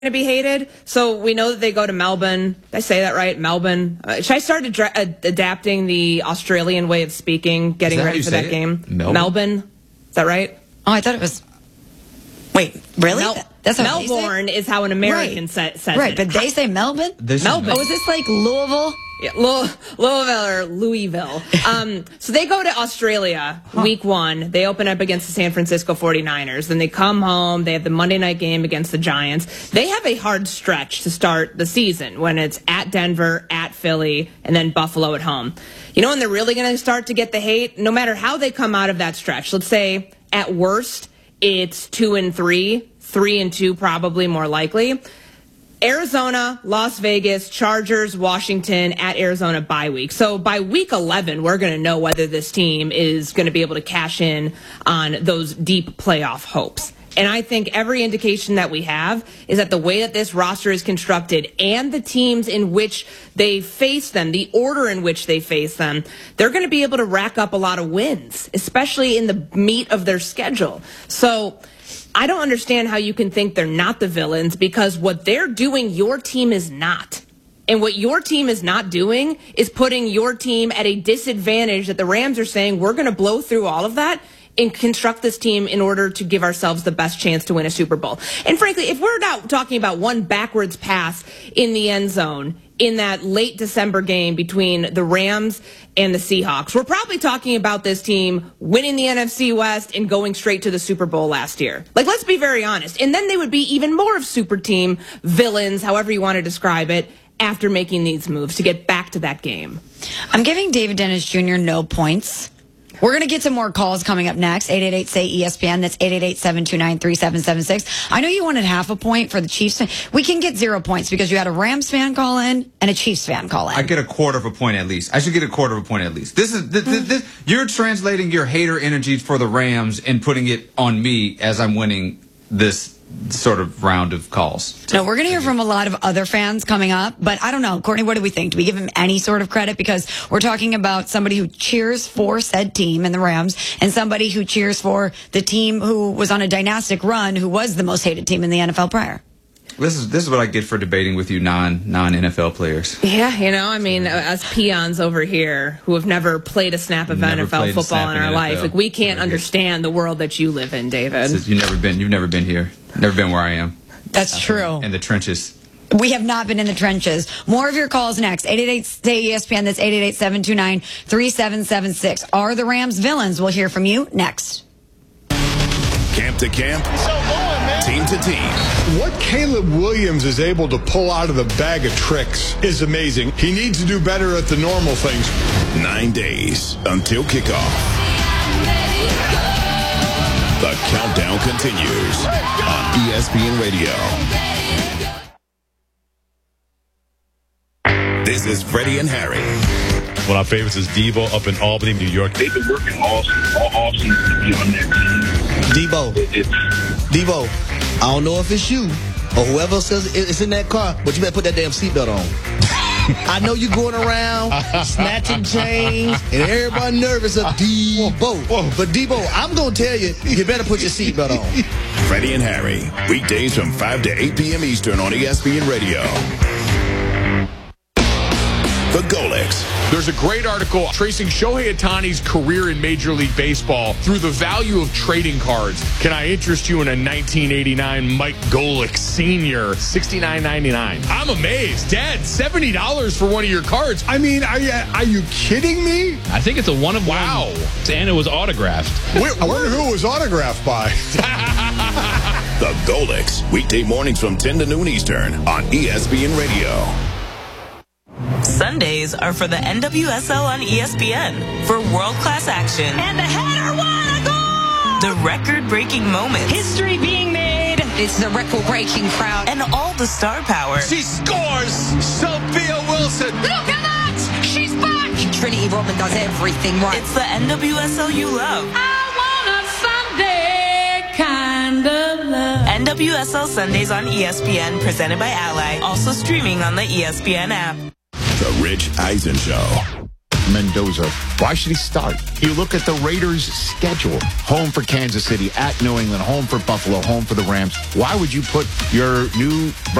to be hated. So we know that they go to Melbourne. Did I say that right? Melbourne. Should I start adapting the Australian way of speaking, getting ready for that game? Melbourne. Is that right? Oh, I thought it was. Wait, really? That's how Melbourne is how an American says it. Right, but they say Melbourne? Melbourne. Oh, is this like Louisville? Yeah, Louisville or Louisville. So they go to Australia week 1. They open up against the San Francisco 49ers. Then they come home. They have the Monday night game against the Giants. They have a hard stretch to start the season when it's at Denver, at Philly, and then Buffalo at home. You know when they're really going to start to get the hate? No matter how they come out of that stretch. Let's say at worst it's 2-3, 3-2 probably more likely. Arizona, Las Vegas, Chargers, Washington, at Arizona bye week. So by week 11, we're going to know whether this team is going to be able to cash in on those deep playoff hopes. And I think every indication that we have is that the way that this roster is constructed and the teams in which they face them, the order in which they face them, they're going to be able to rack up a lot of wins, especially in the meat of their schedule. So I don't understand how you can think they're not the villains, because what they're doing, your team is not. And what your team is not doing is putting your team at a disadvantage that the Rams are saying, we're going to blow through all of that and construct this team in order to give ourselves the best chance to win a Super Bowl. And frankly, if we're not talking about one backwards pass in the end zone in that late December game between the Rams and the Seahawks, we're probably talking about this team winning the NFC West and going straight to the Super Bowl last year. Like, let's be very honest. And then they would be even more of super team villains, however you want to describe it, after making these moves to get back to that game. I'm giving David Dennis Jr. no points. We're going to get some more calls coming up next. 888-SAY-ESPN. That's 888-729-3776. I know you wanted half a point for the Chiefs. We can get 0 points because you had a Rams fan call in and a Chiefs fan call in. I get a quarter of a point at least. I should get a quarter of a point at least. This is you're translating your hater energy for the Rams and putting it on me as I'm winning this sort of round of calls. No, we're going to hear from a lot of other fans coming up, but I don't know. Courtney, what do we think? Do we give him any sort of credit? Because we're talking about somebody who cheers for said team and the Rams, and somebody who cheers for the team who was on a dynastic run, who was the most hated team in the NFL prior. This is what I get for debating with you non-NFL players. Yeah, you know, I mean, us peons over here who have never played a snap of NFL football in our life, like, we can't understand the world that you live in, David. You've never been here. Never been where I am. That's true. In the trenches. We have not been in the trenches. More of your calls next. 888-SAY-ESPN. That's 888-729-3776. Are the Rams villains? We'll hear from you next. Camp to camp, team to team. What Caleb Williams is able to pull out of the bag of tricks is amazing. He needs to do better at the normal things. 9 days until kickoff. The countdown continues on ESPN Radio. This is Freddie and Harry. One of our favorites is Devo up in Albany, New York. They've been working all season to be on that team. Devo, I don't know if it's you or whoever says it's in that car, but you better put that damn seatbelt on. I know you going around snatching chains and everybody nervous of Devo. But Devo, I'm going to tell you, you better put your seatbelt on. Freddie and Harry, weekdays from 5 to 8 p.m. Eastern on ESPN Radio. The Golics. There's a great article tracing Shohei Ohtani's career in Major League Baseball through the value of trading cards. Can I interest you in a 1989 Mike Golick Sr. $69.99? I'm amazed. Dad, $70 for one of your cards. I mean, are you kidding me? I think it's a one of one. Wow. And it was autographed. I wonder who it was autographed by. The Golics. Weekday mornings from 10 to noon Eastern on ESPN Radio. Sundays are for the NWSL on ESPN for world-class action. And the header won a goal! The record-breaking moments. History being made. It's the record-breaking crowd. And all the star power. She scores! Sophia Wilson! Look at that! She's back! Trinity Rodman does everything right. It's the NWSL you love. I want a Sunday kind of love. NWSL Sundays on ESPN, presented by Ally. Also streaming on the ESPN app. The Rich Eisen Show. Mendoza. Why should he start? You look at the Raiders' schedule. Home for Kansas City, at New England, home for Buffalo, home for the Rams. Why would you put your new